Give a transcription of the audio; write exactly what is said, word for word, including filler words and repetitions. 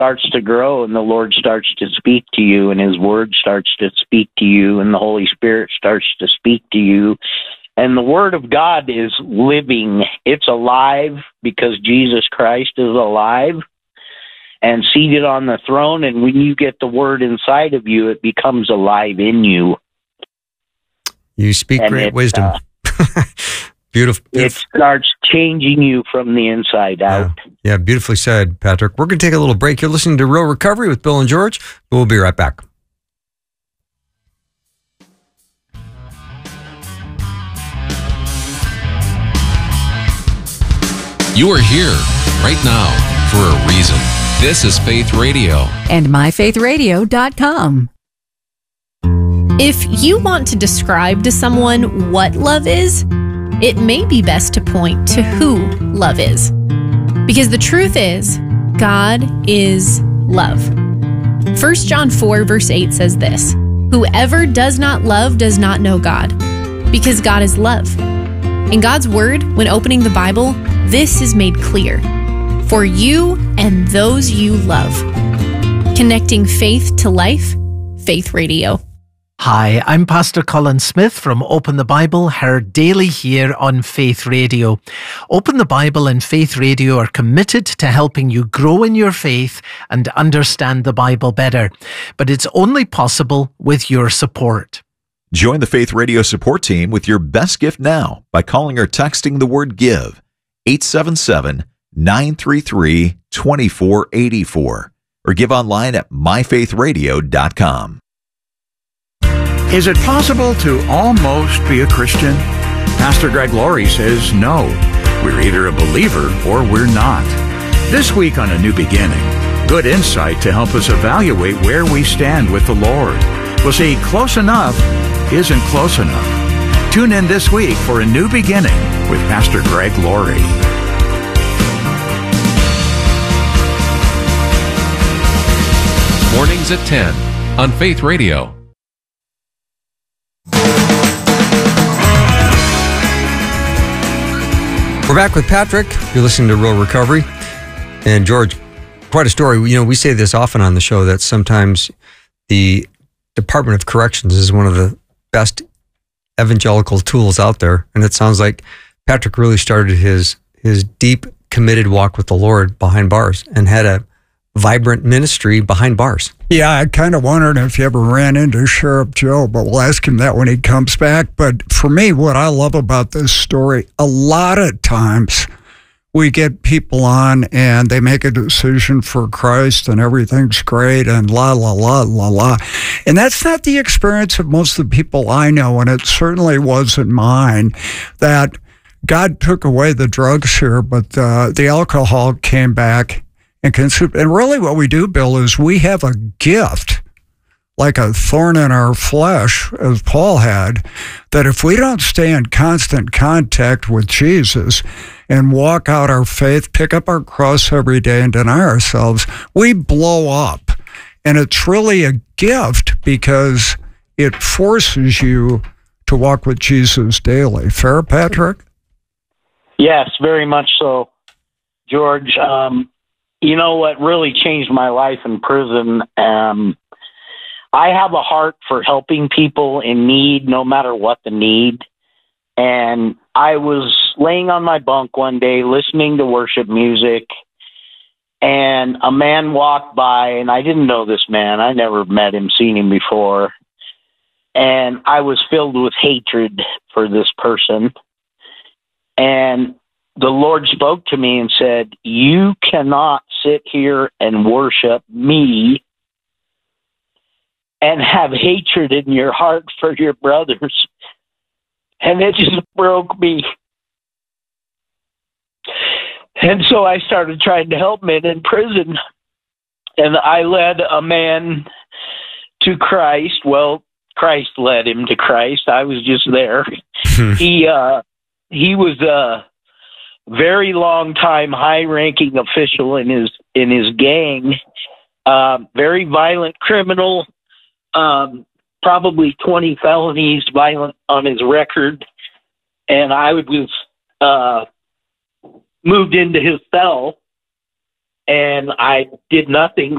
starts to grow and the Lord starts to speak to you and his word starts to speak to you and the Holy Spirit starts to speak to you. And the word of God is living. It's alive because Jesus Christ is alive and seated on the throne. And when you get the word inside of you, it becomes alive in you. You speak and great it, wisdom. Uh, beautiful, beautiful. It starts changing you from the inside out. Yeah, yeah, beautifully said, Patrick. We're going to take a little break. You're listening to Real Recovery with Bill and George. We'll be right back. You are here right now for a reason. This is Faith Radio. And my faith radio dot com. If you want to describe to someone what love is, it may be best to point to who love is. Because the truth is, God is love. First John four verse eight says this, "Whoever does not love does not know God, because God is love." In God's word, when opening the Bible, this is made clear. For you and those you love. Connecting faith to life, Faith Radio. Hi, I'm Pastor Colin Smith from Open the Bible, heard daily here on Faith Radio. Open the Bible and Faith Radio are committed to helping you grow in your faith and understand the Bible better. But it's only possible with your support. Join the Faith Radio support team with your best gift now by calling or texting the word GIVE, eight seven seven, nine three three, two four eight four, or give online at my faith radio dot com. Is it possible to almost be a Christian? Pastor Greg Laurie says no. We're either a believer or we're not. This week on A New Beginning, good insight to help us evaluate where we stand with the Lord. We'll see close enough isn't close enough. Tune in this week for A New Beginning with Pastor Greg Laurie. Mornings at ten on Faith Radio. We're back with Patrick. You're listening to Real Recovery. And George, quite a story. You know, we say this often on the show that sometimes the Department of Corrections is one of the best evangelical tools out there. And it sounds like Patrick really started his his deep, committed walk with the Lord behind bars and had a vibrant ministry behind bars. Yeah, I kind of wondered if you ever ran into Sheriff Joe, but we'll ask him that when he comes back. But for me, what I love about this story, a lot of times we get people on and they make a decision for Christ and everything's great and la, la, la, la, la. And that's not the experience of most of the people I know, and it certainly wasn't mine, that God took away the drugs here, but uh, the alcohol came back. And, consume, and really what we do, Bill, is we have a gift, like a thorn in our flesh, as Paul had, that if we don't stay in constant contact with Jesus and walk out our faith, pick up our cross every day and deny ourselves, we blow up. And it's really a gift because it forces you to walk with Jesus daily. Fair, Patrick? Yes, very much so, George. Um, You know what really changed my life in prison? Um, I have a heart for helping people in need, no matter what the need. And I was laying on my bunk one day listening to worship music, and a man walked by, and I didn't know this man. I never met him, seen him before. And I was filled with hatred for this person. And the Lord spoke to me and said, "You cannot sit here and worship me and have hatred in your heart for your brothers." And it just broke me. And so I started trying to help men in prison. And I led a man to Christ. Well, Christ led him to Christ. I was just there. he uh, he was a very long time, high-ranking official in his in his gang. Uh, very violent criminal. Um, probably twenty felonies violent on his record. And I was uh, moved into his cell. and I did nothing